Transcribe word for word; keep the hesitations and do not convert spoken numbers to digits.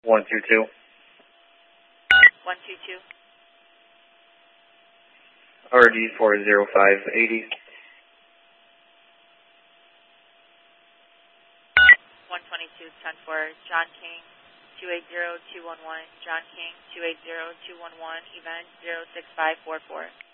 one two two. one two two. R D four zero five eighty. one twenty-two, ten four, John King, two eight zero two one one, John King, two eight zero two one one, event zero six five four four.